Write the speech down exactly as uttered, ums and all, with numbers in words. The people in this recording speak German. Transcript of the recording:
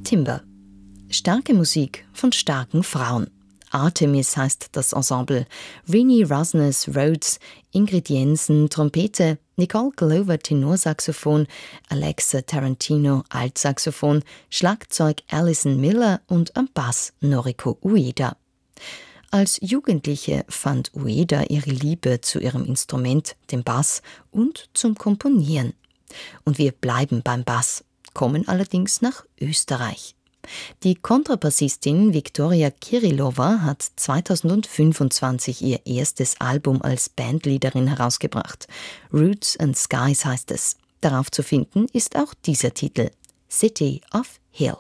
Timber. Starke Musik von starken Frauen. Artemis heißt das Ensemble. Renee Rasnes Rhodes, Ingrid Jensen Trompete, Nicole Glover Tenorsaxophon, Alexa Tarantino Altsaxophon, Schlagzeug Alison Miller und am Bass Noriko Ueda. Als Jugendliche fand Ueda ihre Liebe zu ihrem Instrument, dem Bass, und zum Komponieren. Und wir bleiben beim Bass, kommen allerdings nach Österreich. Die Kontrabassistin Viktoria Kirillova hat zweitausendfünfundzwanzig ihr erstes Album als Bandleaderin herausgebracht. Roots and Skies heißt es. Darauf zu finden ist auch dieser Titel, City of Hill.